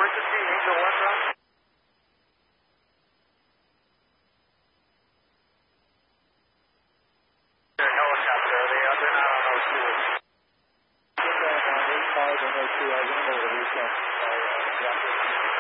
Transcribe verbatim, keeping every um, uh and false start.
Emergency, Angel one drop. Helicopter, are they under now on O two? eight five and O two, I was in over the weekend. So, uh, yeah.